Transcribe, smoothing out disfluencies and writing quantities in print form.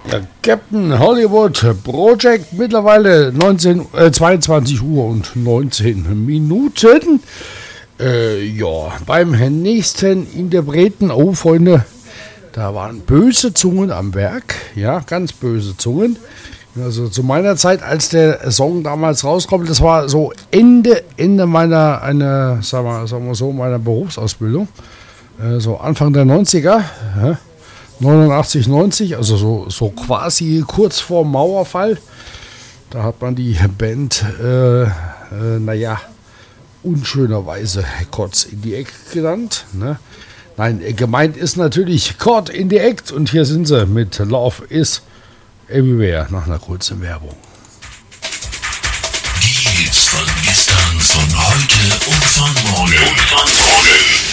Ja, Captain Hollywood Project, mittlerweile 22 Uhr und 19 Minuten. Ja, beim nächsten Interpreten, oh Freunde, da waren böse Zungen am Werk, ja, ganz böse Zungen. Also zu meiner Zeit, als der Song damals rauskommt, das war so Ende meiner, sagen wir so, meiner Berufsausbildung. So Anfang der 90er, 89, 90, also so quasi kurz vor Mauerfall. Da hat man die Band, unschönerweise Cots in the Act genannt. Ne? Nein, gemeint ist natürlich Caught in the Act und hier sind sie mit Love is Everywhere nach einer kurzen Werbung. Die Hits von gestern, von heute und von morgen.